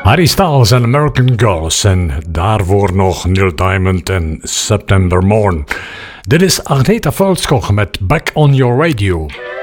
Harry Styles en American Girls en daarvoor nog Neil Diamond en September Morn. Dit is Agneta Vuilskog met Back on Your Radio.